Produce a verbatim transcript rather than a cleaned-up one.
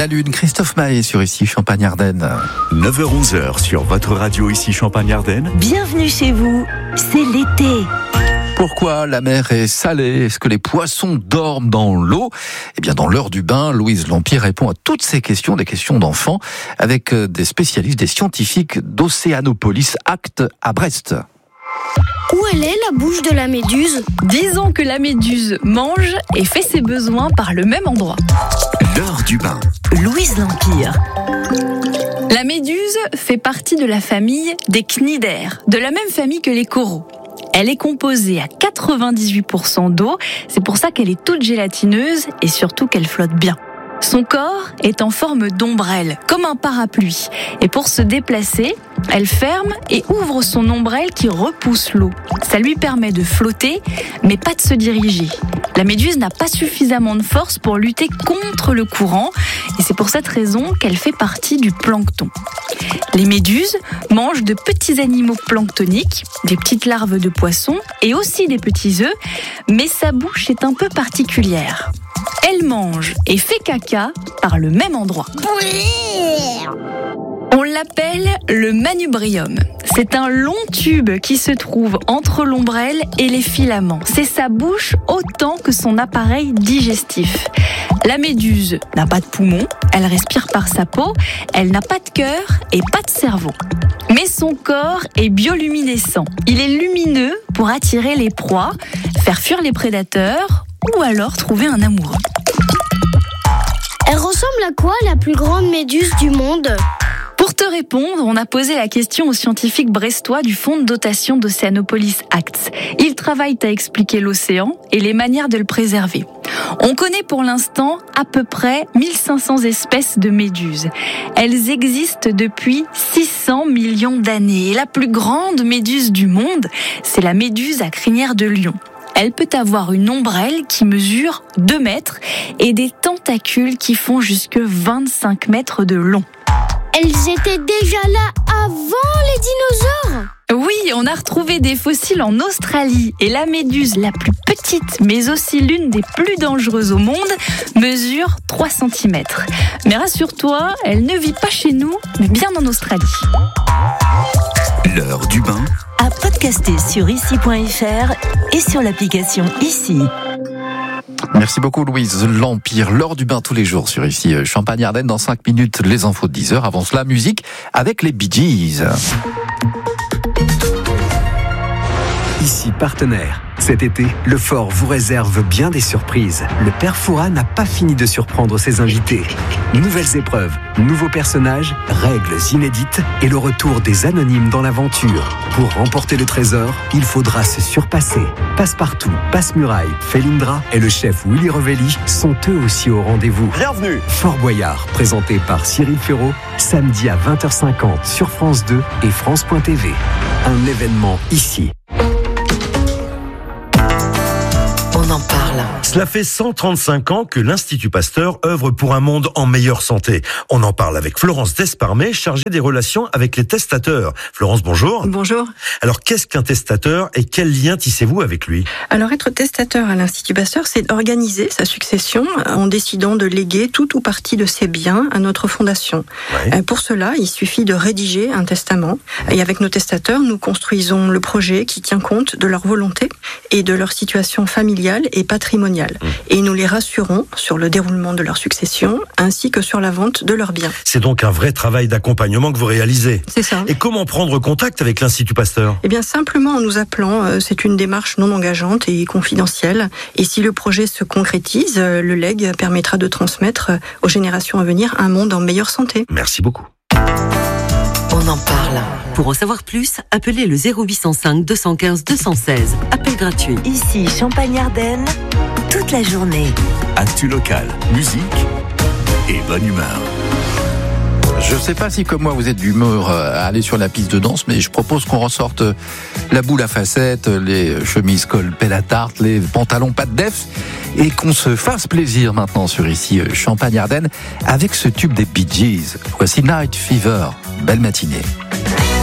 La Lune, Christophe Maé sur Ici Champagne-Ardenne. neuf heures onze sur votre radio Ici Champagne-Ardenne. Bienvenue chez vous, c'est l'été. Pourquoi la mer est salée? Est-ce que les poissons dorment dans l'eau? Eh bien, dans l'heure du bain, Louise Lampire répond à toutes ces questions, des questions d'enfants, avec des spécialistes, des scientifiques d'Océanopolis Act à Brest. Où elle est, la bouche de la méduse? Disons que la méduse mange et fait ses besoins par le même endroit. L'heure du bain. Louise Lampire. La méduse fait partie de la famille des cnidaires, de la même famille que les coraux. Elle est composée à quatre-vingt-dix-huit pour cent d'eau, c'est pour ça qu'elle est toute gélatineuse et surtout qu'elle flotte bien. Son corps est en forme d'ombrelle, comme un parapluie. Et pour se déplacer, elle ferme et ouvre son ombrelle qui repousse l'eau. Ça lui permet de flotter, mais pas de se diriger. La méduse n'a pas suffisamment de force pour lutter contre le courant, et c'est pour cette raison qu'elle fait partie du plancton. Les méduses mangent de petits animaux planctoniques, des petites larves de poissons et aussi des petits œufs, mais sa bouche est un peu particulière. Elle mange et fait caca par le même endroit. On l'appelle le manubrium. C'est un long tube qui se trouve entre l'ombrelle et les filaments. C'est sa bouche autant que son appareil digestif. La méduse n'a pas de poumon, elle respire par sa peau, elle n'a pas de cœur et pas de cerveau. Mais son corps est bioluminescent. Il est lumineux pour attirer les proies, faire fuir les prédateurs ou alors trouver un amoureux. Elle ressemble à quoi, la plus grande méduse du monde? Pour te répondre, on a posé la question aux scientifiques brestois du fonds de dotation d'Océanopolis Acts. Ils travaillent à expliquer l'océan et les manières de le préserver. On connaît pour l'instant à peu près mille cinq cents espèces de méduses. Elles existent depuis six cents millions d'années. Et la plus grande méduse du monde, c'est la méduse à crinière de lion. Elle peut avoir une ombrelle qui mesure deux mètres et des tentacules qui font jusque vingt-cinq mètres de long. Elles étaient déjà là avant les dinosaures? Oui, on a retrouvé des fossiles en Australie et la méduse la plus petite, mais aussi l'une des plus dangereuses au monde, mesure trois centimètres. Mais rassure-toi, elle ne vit pas chez nous, mais bien en Australie. L'heure du bain. À podcaster sur ici point f r et sur l'application Ici. Merci beaucoup Louise Lampire. L'heure du bain tous les jours sur Ici Champagne-Ardenne. Dans cinq minutes, les infos de dix heures. Avant cela, musique avec les Bee Gees. Ici partenaire. Cet été, le Fort vous réserve bien des surprises. Le Père Fouras n'a pas fini de surprendre ses invités. Nouvelles épreuves, nouveaux personnages, règles inédites et le retour des anonymes dans l'aventure. Pour remporter le trésor, il faudra se surpasser. Passepartout, Passe-Muraille, Felindra et le chef Willy Revelli sont eux aussi au rendez-vous. Bienvenue. Fort Boyard, présenté par Cyril Ferraud, samedi à vingt heures cinquante sur France deux et France point T V. Un événement ici. On en parle. Cela fait cent trente-cinq ans que l'Institut Pasteur œuvre pour un monde en meilleure santé. On en parle avec Florence Desparmet, chargée des relations avec les testateurs. Florence, bonjour. Bonjour. Alors, qu'est-ce qu'un testateur et quel lien tissez-vous avec lui? Alors, être testateur à l'Institut Pasteur, c'est organiser sa succession en décidant de léguer tout ou partie de ses biens à notre fondation. Ouais. Pour cela, il suffit de rédiger un testament. Et avec nos testateurs, nous construisons le projet qui tient compte de leur volonté et de leur situation familiale et patrimoniale. Mmh. Et nous les rassurons sur le déroulement de leur succession ainsi que sur la vente de leurs biens. C'est donc un vrai travail d'accompagnement que vous réalisez. C'est ça. Et comment prendre contact avec l'Institut Pasteur? Eh bien, simplement en nous appelant. C'est une démarche non engageante et confidentielle. Et si le projet se concrétise, le legs permettra de transmettre aux générations à venir un monde en meilleure santé. Merci beaucoup. On en parle. Pour en savoir plus, appelez le zéro huit cent cinq deux cent quinze deux cent seize. Appel gratuit. Ici, Champagne-Ardenne, toute la journée. Actu local, musique et bonne humeur. Je ne sais pas si comme moi vous êtes d'humeur à aller sur la piste de danse, mais je propose qu'on ressorte la boule à facettes, les chemises col pelle à tarte, les pantalons pas de def, et qu'on se fasse plaisir maintenant sur Ici Champagne-Ardenne avec ce tube des Bee Gees. Voici Night Fever. Belle matinée.